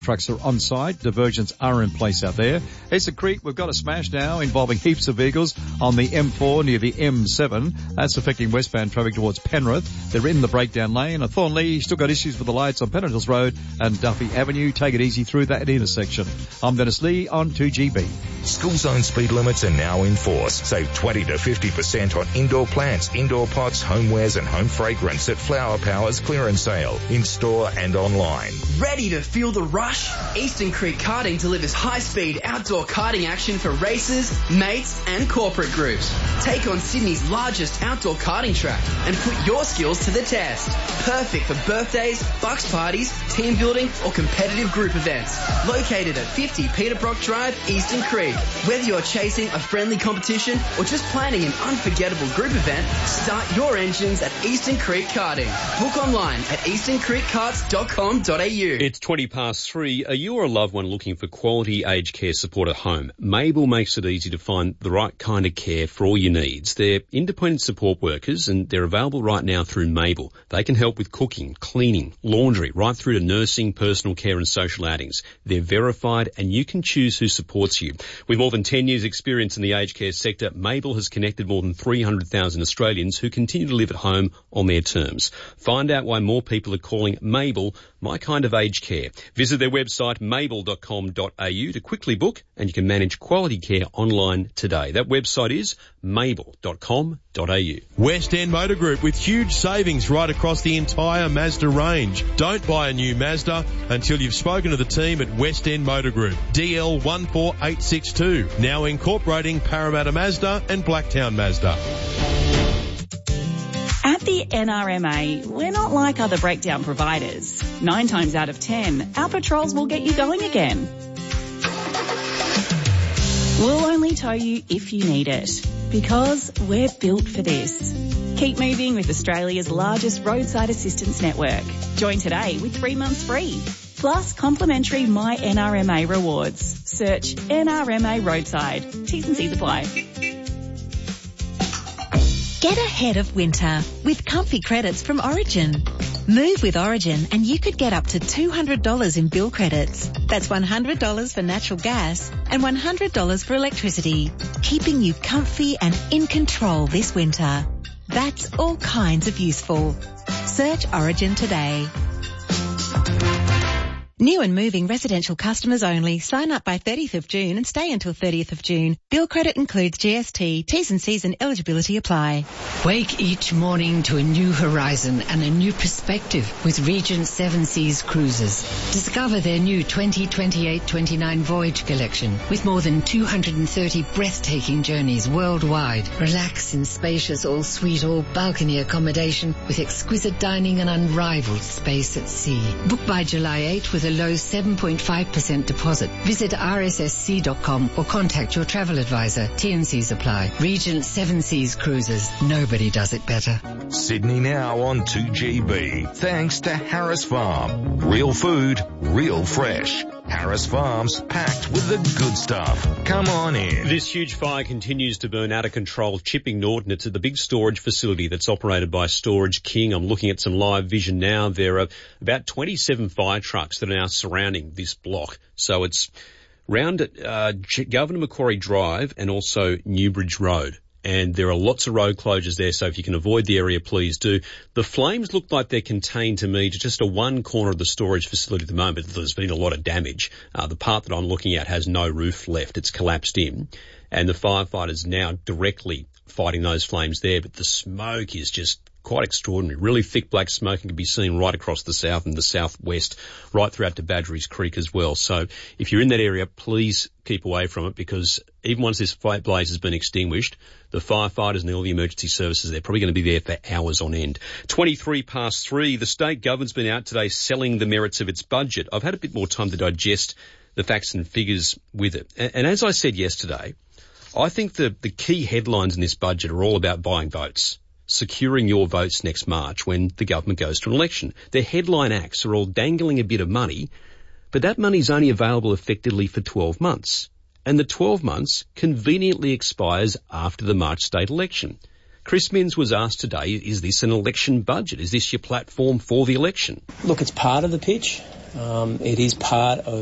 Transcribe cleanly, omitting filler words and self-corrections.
Trucks are on site. Diversions are in place out there. Eastern Creek, we've got a smash now involving heaps of vehicles on the M4 near the M7. That's affecting westbound traffic towards Penrith. They're in the breakdown lane. At Thornley, still got issues with the lights on Pennant Hills Road and Duffy Avenue. Take it easy through that intersection. I'm Dennis Lee on 2GB. School zone speed limits are now in force. Save 20 to 50% on indoor plants, indoor pots, homewares and home fragrance at Flower Power's clearance sale, in store and online. Ready to feel the rush? Eastern Creek Karting delivers high-speed outdoor karting action for racers, mates and corporate groups. Take on Sydney's largest outdoor karting track and put your skills to the test. Perfect for birthdays, bucks parties, team building or competitive group events. Located at 50 Peter Brock Drive, Eastern Creek. Whether you're chasing a friendly competition or just planning an unforgettable group event, start your engines at Eastern Creek Karting. Book online at easterncreekkarts.com.au. It's 3:20. Are you or a loved one looking for quality aged care support at home? Mabel makes it easy to find the right kind of care for all your needs. They're independent support workers and they're available right now through Mabel. They can help with cooking, cleaning, laundry, right through to nursing, personal care and social outings. They're verified and you can choose who supports you. With more than 10 years experience in the aged care sector, Mabel has connected more than 300,000 Australians who continue to live at home on their terms. Find out why more people are calling Mabel my kind of aged care. Visit their website mabel.com.au to quickly book and you can manage quality care online today. That website is mabel.com.au. West End Motor Group with huge savings right across the entire Mazda range. Don't buy a new Mazda until you've spoken to the team at West End Motor Group. DL 14862, now incorporating Parramatta Mazda and Blacktown Mazda. At the NRMA, we're not like other breakdown providers. 9 times out of 10, our patrols will get you going again. We'll only tow you if you need it, because we're built for this. Keep moving with Australia's largest roadside assistance network. Join today with 3 months free. Plus complimentary My NRMA rewards. Search NRMA Roadside. T's and C's apply. Get ahead of winter with comfy credits from Origin. Move with Origin and you could get up to $200 in bill credits. That's $100 for natural gas and $100 for electricity, keeping you comfy and in control this winter. That's all kinds of useful. Search Origin today. New and moving residential customers only. Sign up by 30th of June and stay until 30th of June. Bill credit includes GST. T's and C's and eligibility apply. Wake each morning to a new horizon and a new perspective with Regent Seven Seas Cruises. Discover their new 2028-29 voyage collection with more than 230 breathtaking journeys worldwide. Relax in spacious all-suite, all-balcony accommodation with exquisite dining and unrivaled space at sea. Book by July 8 with a low 7.5% deposit. Visit rssc.com or contact your travel advisor. T&Cs apply. Regent Seven Seas Cruises. Nobody does it better. Sydney Now on 2GB. Thanks to Harris Farm. Real food, real fresh. Harris Farms, packed with the good stuff. Come on in. This huge fire continues to burn out of control. Chipping Norton, it's at the big storage facility that's operated by Storage King. I'm looking at some live vision now. There are about 27 fire trucks that are now surrounding this block. So it's round at Governor Macquarie Drive and also Newbridge Road. And there are lots of road closures there, so if you can avoid the area, please do. The flames look like they're contained to me to just a one corner of the storage facility at the moment. There's been a lot of damage. The part that I'm looking at has no roof left. It's collapsed in. And the firefighters now directly fighting those flames there, but the smoke is just quite extraordinary. Really thick black smoke can be seen right across the south and the southwest, right throughout to Badgerys Creek as well. So if you're in that area, please keep away from it, because even once this blaze has been extinguished, the firefighters and all the emergency services, they're probably going to be there for hours on end. 3:23. The state government's been out today selling the merits of its budget. I've had a bit more time to digest the facts and figures with it. And as I said yesterday, I think the key headlines in this budget are all about buying votes, securing your votes next March when the government goes to an election. The headline acts are all dangling a bit of money, but that money's only available effectively for 12 months. And the 12 months conveniently expires after the March state election. Chris Minns was asked today, is this an election budget? Is this your platform for the election? Look, it's part of the pitch. It is part of